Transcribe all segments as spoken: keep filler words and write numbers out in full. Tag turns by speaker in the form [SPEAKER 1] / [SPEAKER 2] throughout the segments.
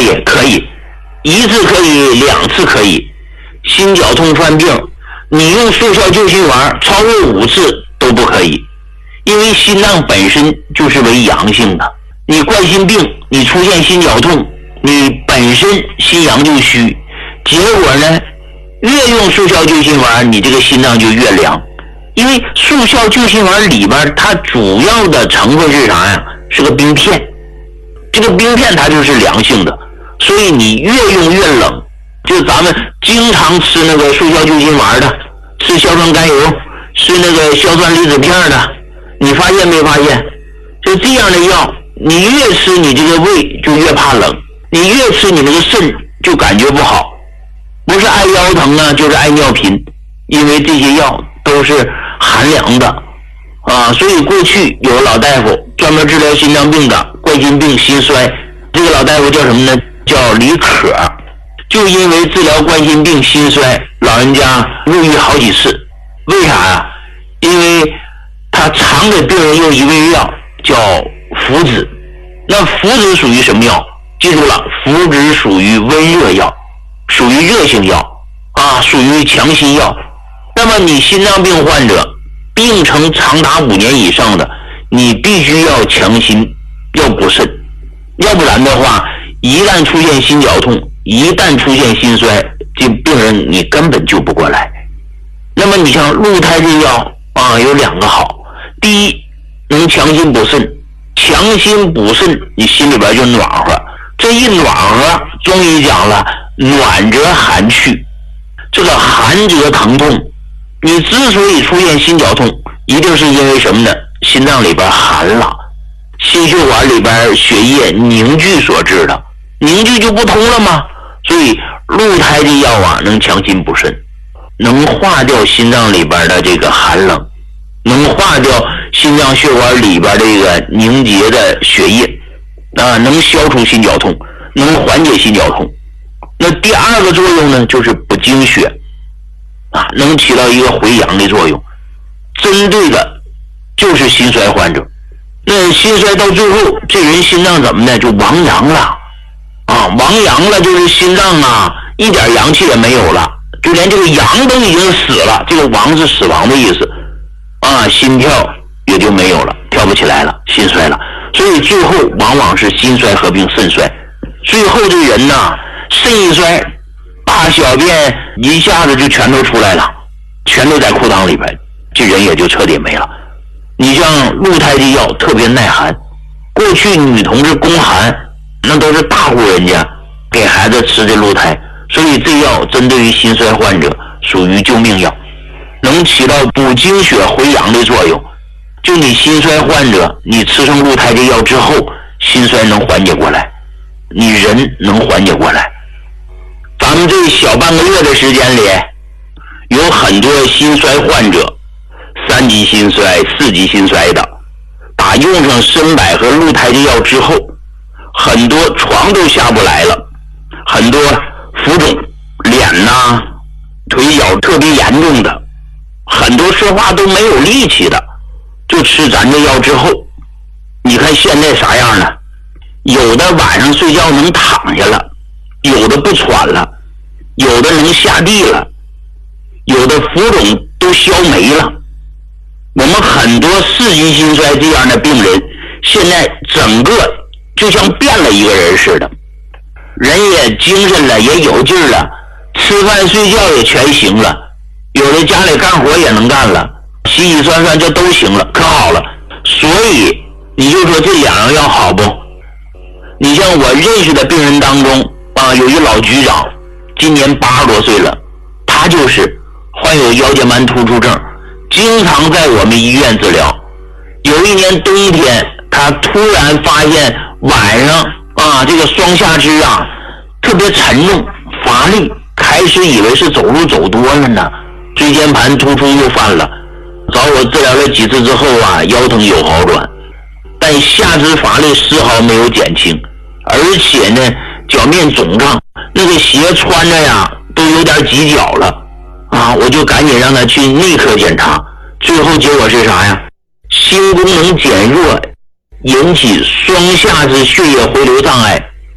[SPEAKER 1] 以，可以，一次可以，两次可以。心绞痛犯病，你用速效救心丸超过五次都不可以，因为心脏本身就是为阳性的。你冠心病，你出现心绞痛，你本身心阳就虚，结果呢，越用速效救心丸，你这个心脏就越凉。因为速效救心丸里边它主要的成分是啥呀？是个冰片，这个冰片它就是凉性的，所以你越用越冷。就咱们经常吃那个速效救心丸的，吃硝酸甘油，吃那个硝酸离子片的，你发现没发现？就这样的药，你越吃你这个胃就越怕冷，你越吃你那个肾就感觉不好，不是爱腰疼啊，就是爱尿频，因为这些药都是寒凉的啊。所以过去有个老大夫专门治疗心脏病的，冠心病、心衰，这个老大夫叫什么呢？叫李可。就因为治疗冠心病、心衰，老人家入狱好几次。为啥呀？因为他常给病人用一味药叫附子。那附子属于什么药？记住了，附子属于温热药，属于热性药啊，属于强心药。那么你心脏病患者病程长达五年以上的，你必须要强心，要补肾，要不然的话，一旦出现心绞痛，一旦出现心衰，这病人你根本救不过来。那么你像鹿胎这药啊，有两个好，第一能强心补肾，强心补肾，你心里边就暖和。这一暖和，中医讲了，暖则寒去，这个寒则疼痛。你之所以出现心绞痛，一定是因为什么呢？心脏里边寒了，心血管里边血液凝聚所致的，凝聚就不通了吗？所以鹿胎这药啊，能强心补肾，能化掉心脏里边的这个寒冷，能化掉心脏血管里边这个凝结的血液啊，能消除心绞痛，能缓解心绞痛。那第二个作用呢，就是补精血啊，能起到一个回阳的作用，针对的就是心衰患者。那心衰到最后，这人心脏怎么呢？就亡阳了啊，亡阳了就是心脏啊一点阳气也没有了，就连这个阳都已经死了，这个亡是死亡的意思啊，心跳也就没有了，跳不起来了，心衰了。所以最后往往是心衰合并肾衰，最后这人呐，肾一衰，大小便一下子就全都出来了，全都在裤裆里边，这人也就彻底没了。你像鹿胎这药特别耐寒，过去女同志宫寒，那都是大户人家给孩子吃这鹿胎，所以这药针对于心衰患者属于救命药，能起到补精血回阳的作用。就你心衰患者，你吃上鹿胎这药之后，心衰能缓解过来，你人能缓解过来。咱们这小半个月的时间里，有很多心衰患者，三级心衰、四级心衰的，打用上参柏和鹿胎这药之后，很多床都下不来了，很多浮肿、脸呐、腿脚特别严重的，很多说话都没有力气的，就吃咱这药之后，你看现在啥样了？有的晚上睡觉能躺下了，有的不喘了，有的能下地了，有的浮肿都消没了。我们很多四级心衰这样的病人，现在整个就像变了一个人似的，人也精神了，也有劲儿了，吃饭睡觉也全行了，有的家里干活也能干了，洗洗涮涮这都行了，可好了。所以你就说这两样药好不？你像我认识的病人当中啊，有一老局长，今年八十多岁了，他就是患有腰间盘突出症，经常在我们医院治疗。有一年冬天，他突然发现晚上啊，这个双下肢啊特别沉重乏力，开始以为是走路走多了呢，椎间盘突出又犯了。找我治疗了几次之后啊，腰疼有好转，但下肢乏力丝毫没有减轻，而且呢脚面肿胀，那个鞋穿着呀都有点挤脚了啊！我就赶紧让他去内科检查，最后结果是啥呀？心功能减弱，引起双下肢血液回流障碍。我说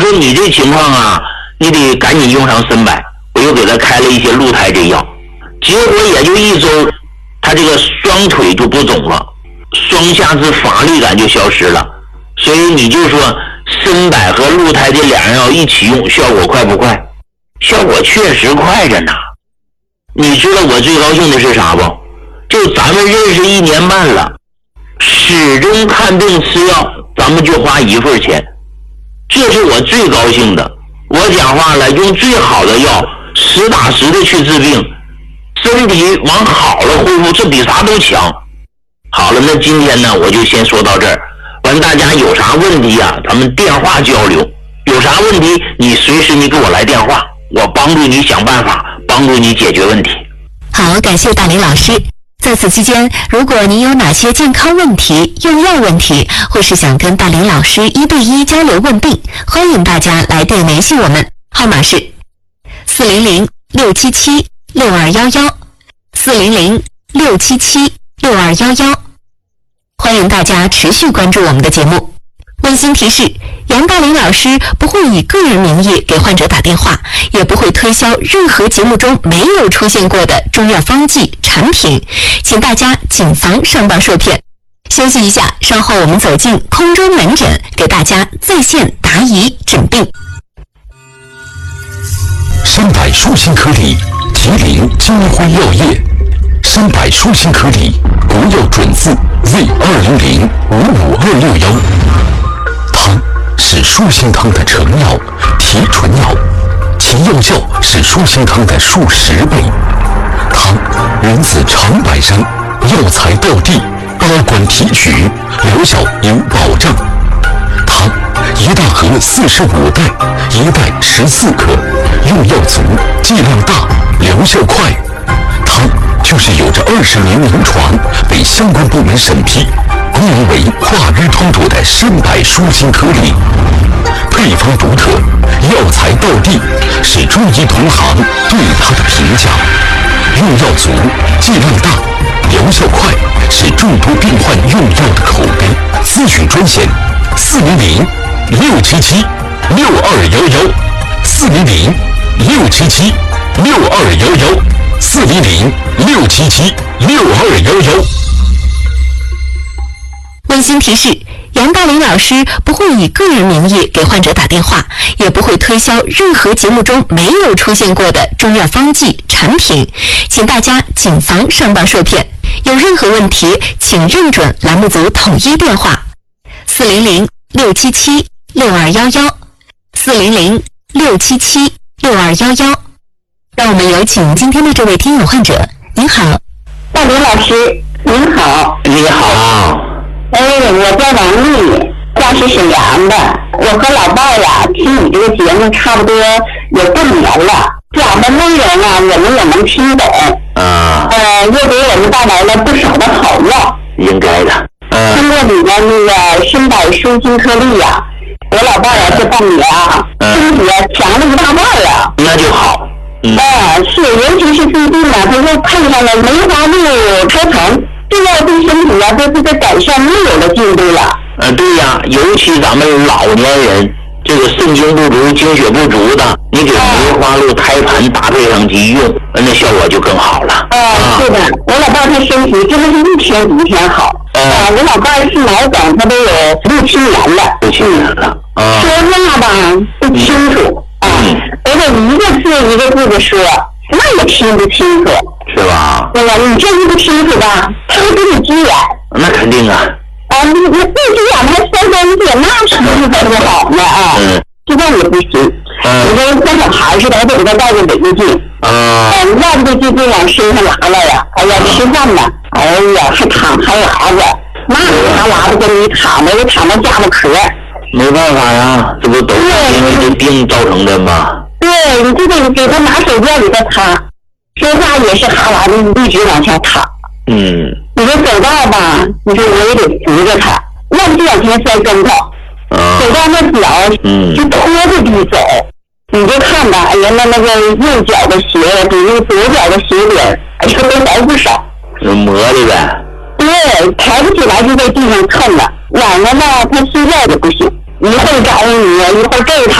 [SPEAKER 1] 说你这情况啊，你得赶紧用上参柏，我又给他开了一些鹿胎这药，结果也就一周，他这个双腿就不肿了，双下肢乏力感就消失了。所以你就说参柏和鹿胎这两样药一起用，效果快不快？效果确实快着呢。你知道我最高兴的是啥不？就咱们认识一年半了，始终看病吃药，咱们就花一份钱，这是我最高兴的。我讲话了，用最好的药，实打实的去治病，身体往好了恢复，这比啥都强。好了，那今天呢，我就先说到这儿。完，大家有啥问题啊，咱们电话交流。有啥问题，你随时你给我来电话，我帮助你想办法，帮助你解决问题。
[SPEAKER 2] 好，感谢大林老师。在此期间，如果您有哪些健康问题、用药问题，或是想跟大林老师一对一交流问病，欢迎大家来电联系我们，号码是四零零六七七六二幺幺，四零零六七七六二幺幺。欢迎大家持续关注我们的节目。温馨提示，杨大林老师不会以个人名义给患者打电话，也不会推销任何节目中没有出现过的中药方剂产品，请大家谨防上当受骗。休息一下，稍后我们走进空中门诊，给大家在线答疑诊病。
[SPEAKER 3] 参柏舒心颗粒，吉林金辉药业。参柏舒心颗粒，国药准字 Z 二零零五五二六幺。汤是舒心汤的成药、提纯药，其药效是舒心汤的数十倍。汤源自长白山，药材到地，八关提取，疗效有保障。汤一大盒四十五袋，一袋十四克，用药足，剂量大，疗效快。汤就是有着二十年临床，被相关部门审批，功能为化瘀通毒的参柏舒心颗粒，配方独特，药材到地，是中医同行对它的评价。用药足，剂量大，疗效快，是众多病患用药的口碑。咨询专线：四零零六七七六二幺幺，四零零六七七六二幺幺，四零零六七七六二幺幺。
[SPEAKER 2] 温馨提示，杨大林老师不会以个人名义给患者打电话，也不会推销任何节目中没有出现过的中药方剂产品，请大家谨防上当受骗。有任何问题，请认准栏目组统一电话：四零零六七七六二幺幺，四零零六七七六二幺幺。让我们有请今天的这位听友患者。您好，
[SPEAKER 4] 大林老师，您好。
[SPEAKER 1] 你好。
[SPEAKER 4] 哎，我叫王丽，家是沈阳的。我和老伴儿呀，听你这个节目差不多有半年了，讲的内容啊，我们也能听懂。
[SPEAKER 1] 啊。
[SPEAKER 4] 呃，又给我们带来了不少的好药。
[SPEAKER 1] 应该的。嗯。
[SPEAKER 4] 通过你的那个参柏舒心颗粒呀，我老伴儿呀这半年啊，身体啊强了一大半啊。
[SPEAKER 1] 那就好。嗯。
[SPEAKER 4] 啊，是，尤其是最近呢，他又碰上了梅花鹿开棚。这药对身体啊，都是在改善又有了进步了。
[SPEAKER 1] 呃，对呀，尤其咱们老年人，这个肾精不足、精血不足的，你给梅花鹿胎盘搭配上去用，那效果就更好了。
[SPEAKER 4] 啊，是的，我老伴儿他身体真的是一天比一天好。啊，我老伴儿是脑梗，他都有六七年了。
[SPEAKER 1] 六七年了。啊。
[SPEAKER 4] 说话吧不清楚啊，而且一个字一个字的说，那也听不清楚。
[SPEAKER 1] 是吧？
[SPEAKER 4] 对吧？你这一不清楚吧，他会给你急眼。
[SPEAKER 1] 那肯定啊。
[SPEAKER 4] 啊，你你不急眼还三三姐，那是不是才不好呢啊？嗯。这样也不行。嗯。你跟像小孩似的，还得给他带个围巾。啊。要不就就这往身上拉拉呀。哎呀，吃饭呢，哎呀，还躺还拉着，那他拉的跟你躺着，就躺到家不壳。
[SPEAKER 1] 没办法呀，这不都是因为这病造成的吗？
[SPEAKER 4] 对，你就得给他拿手绢给他擦。说话也是哈喇子一直往下淌。
[SPEAKER 1] 嗯。
[SPEAKER 4] 你说走道吧，你说我也得扶着他，要不就往前摔跟头。啊。走到那脚，嗯，就拖着地走。你就看吧，哎呀，那那个右脚的鞋比那左脚的鞋底儿，哎呀，都薄不少。
[SPEAKER 1] 有磨的呗。
[SPEAKER 4] 对，抬不起来就在地上蹭了。晚上呢，他睡觉也不行，一会儿找你，一会儿这